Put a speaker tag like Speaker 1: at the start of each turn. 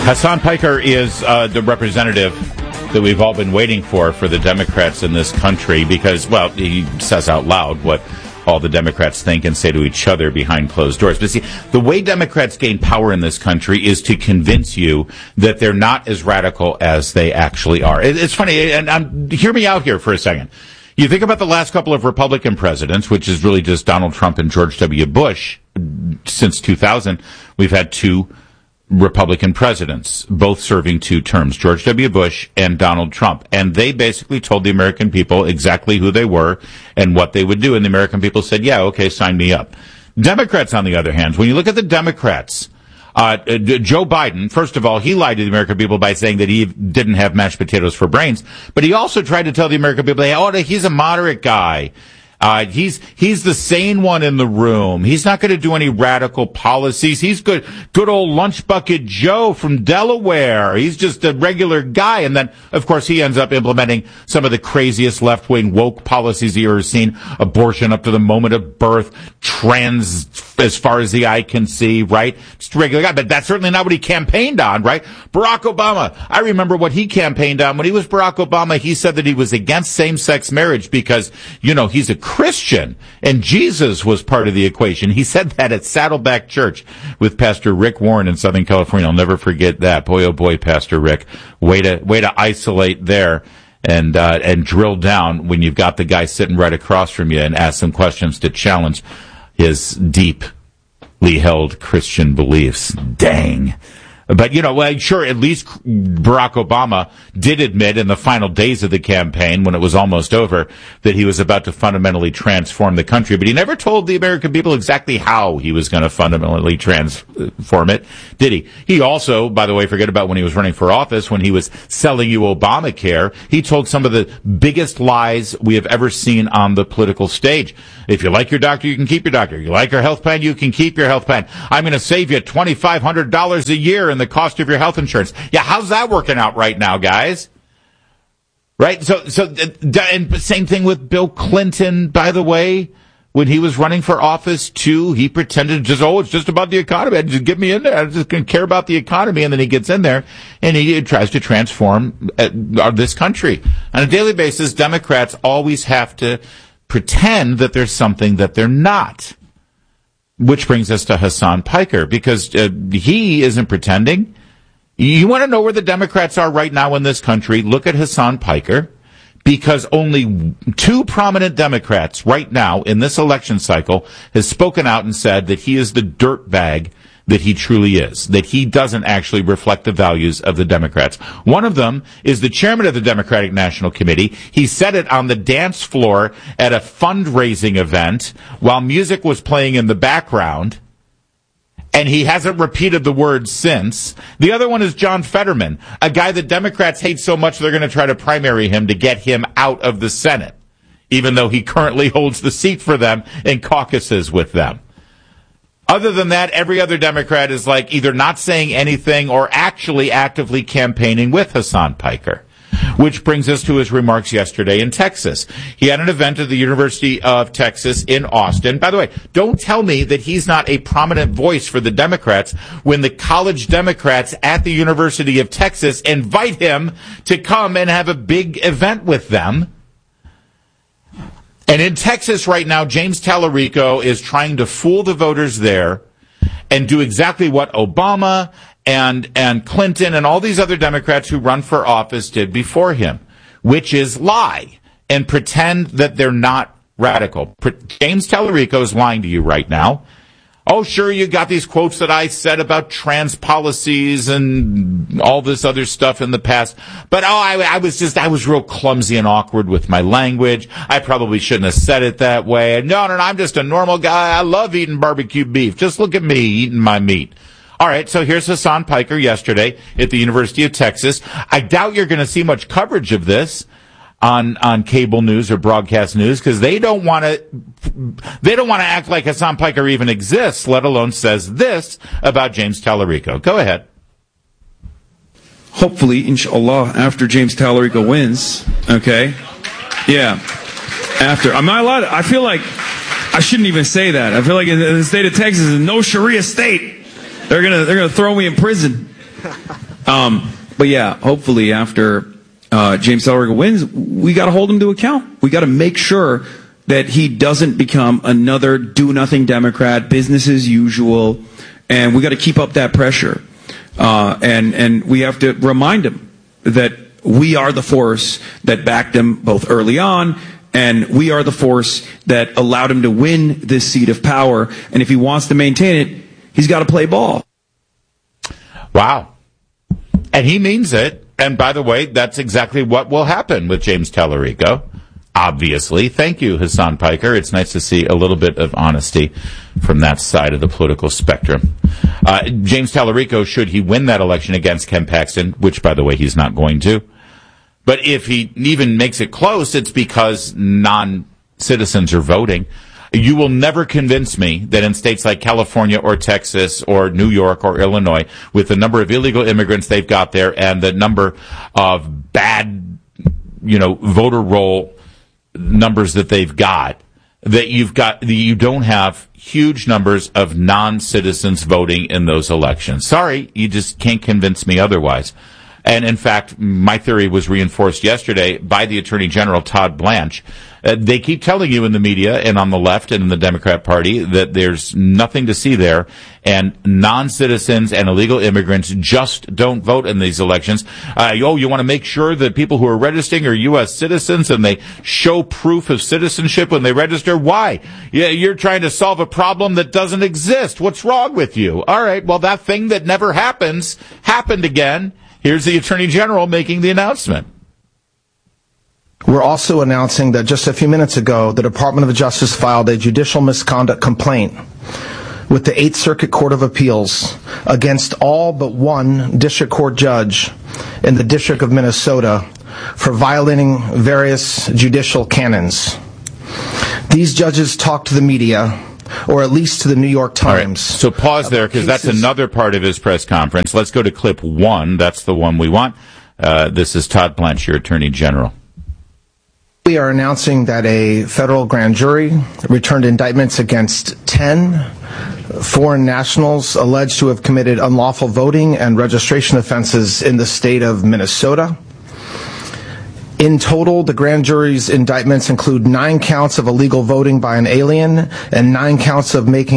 Speaker 1: Hasan Piker is the representative that we've all been waiting for the Democrats in this country because, well, he says out loud what all the Democrats think and say to each other behind closed doors. But see, the way Democrats gain power in this country is to convince you that they're not as radical as they actually are. It's funny, and hear me out here for a second. You think about the last couple of Republican presidents, which is really just Donald Trump and George W. Bush. Since 2000, we've had two Republican presidents, both serving 2 terms, George W. Bush and Donald Trump. And they basically told the American people exactly who they were and what they would do. And the American people said, yeah, okay, sign me up. Democrats, on the other hand, when you look at the Democrats, Joe Biden, first of all, he lied to the American people by saying that he didn't have mashed potatoes for brains. But he also tried to tell the American people, oh, he's a moderate guy. He's the sane one in the room. He's not going to do any radical policies. He's good old lunch bucket Joe from Delaware. He's just a regular guy. And then, of course, he ends up implementing some of the craziest left-wing woke policies you've ever seen. Abortion up to the moment of birth, trans as far as the eye can see, right? Just a regular guy. But that's certainly not what he campaigned on, right? Barack Obama, I remember what he campaigned on. When he was Barack Obama, he said that he was against same-sex marriage because, he's a Christian, and Jesus was part of the equation. He said that at Saddleback Church with Pastor Rick Warren in Southern California. I'll never forget that. Boy, oh boy, Pastor Rick. Way to isolate there and drill down when you've got the guy sitting right across from you and ask some questions to challenge his deeply held Christian beliefs. Dang. But, sure, at least Barack Obama did admit in the final days of the campaign, when it was almost over, that he was about to fundamentally transform the country. But he never told the American people exactly how he was going to fundamentally transform it, did he? He also, by the way, forget about when he was running for office, when he was selling you Obamacare, he told some of the biggest lies we have ever seen on the political stage. If you like your doctor, you can keep your doctor. You like your health plan, you can keep your health plan. I'm going to save you $2,500 a year in the cost of your health insurance. Yeah, how's that working out right now, guys? Right? So, and same thing with Bill Clinton, by the way. When he was running for office, too, he pretended it's just about the economy. Just get me in there. I'm just going to care about the economy. And then he gets in there and he tries to transform this country. On a daily basis, Democrats always have to pretend that there's something that they're not. Which brings us to Hasan Piker, because he isn't pretending. You want to know where the Democrats are right now in this country? Look at Hasan Piker, because only 2 prominent Democrats right now in this election cycle has spoken out and said that he is the dirtbag that he truly is, that he doesn't actually reflect the values of the Democrats. One of them is the chairman of the Democratic National Committee. He said it on the dance floor at a fundraising event while music was playing in the background, and he hasn't repeated the words since. The other one is John Fetterman, a guy that Democrats hate so much they're going to try to primary him to get him out of the Senate, even though he currently holds the seat for them and caucuses with them. Other than that, every other Democrat is like either not saying anything or actually actively campaigning with Hasan Piker. Which brings us to his remarks yesterday in Texas. He had an event at the University of Texas in Austin. By the way, don't tell me that he's not a prominent voice for the Democrats when the college Democrats at the University of Texas invite him to come and have a big event with them. And in Texas right now, James Tallarico is trying to fool the voters there and do exactly what Obama and Clinton and all these other Democrats who run for office did before him, which is lie and pretend that they're not radical. James Tallarico is lying to you right now. Oh, sure, you got these quotes that I said about trans policies and all this other stuff in the past. But, I was real clumsy and awkward with my language. I probably shouldn't have said it that way. No, I'm just a normal guy. I love eating barbecue beef. Just look at me eating my meat. All right, so here's Hasan Piker yesterday at the University of Texas. I doubt you're going to see much coverage of this on cable news or broadcast news because they don't want to act like Hasan Piker even exists, let alone says this about James Tallarico. Go ahead.
Speaker 2: Hopefully, inshallah, after James Tallarico wins, okay? Yeah. After. I'm not allowed I feel like I shouldn't even say that. I feel like in the state of Texas is no Sharia state. They're gonna throw me in prison. But yeah, hopefully after James Tellerico wins, we got to hold him to account. We got to make sure that he doesn't become another do-nothing Democrat, business as usual, and we got to keep up that pressure. And we have to remind him that we are the force that backed him both early on, and we are the force that allowed him to win this seat of power. And if he wants to maintain it, he's got to play ball.
Speaker 1: Wow. And he means it. And by the way, that's exactly what will happen with James Tellerico. Obviously. Thank you, Hassan Piker. It's nice to see a little bit of honesty from that side of the political spectrum. James Tellerico, should he win that election against Ken Paxton, which, by the way, he's not going to, but if he even makes it close, it's because non-citizens are voting. You will never convince me that in states like California or Texas or New York or Illinois, with the number of illegal immigrants they've got there and the number of bad, voter roll numbers that they've got, that you don't have huge numbers of non-citizens voting in those elections. Sorry, you just can't convince me otherwise. And in fact, my theory was reinforced yesterday by the Attorney General, Todd Blanche. They keep telling you in the media and on the left and in the Democrat Party that there's nothing to see there, and non-citizens and illegal immigrants just don't vote in these elections. You want to make sure that people who are registering are U.S. citizens and they show proof of citizenship when they register? Why? Yeah, you're trying to solve a problem that doesn't exist. What's wrong with you? All right, well, that thing that never happens happened again. Here's the Attorney General making the announcement.
Speaker 3: We're also announcing that just a few minutes ago, the Department of Justice filed a judicial misconduct complaint with the 8th Circuit Court of Appeals against all but one district court judge in the District of Minnesota for violating various judicial canons. These judges talked to the media, or at least to the New York Times.
Speaker 1: Right. So pause there, because that's another part of his press conference. Let's go to clip 1. That's the one we want. This is Todd Blanche, your Attorney General.
Speaker 3: We are announcing that a federal grand jury returned indictments against 10 foreign nationals alleged to have committed unlawful voting and registration offenses in the state of Minnesota. In total, the grand jury's indictments include 9 counts of illegal voting by an alien and 9 counts of making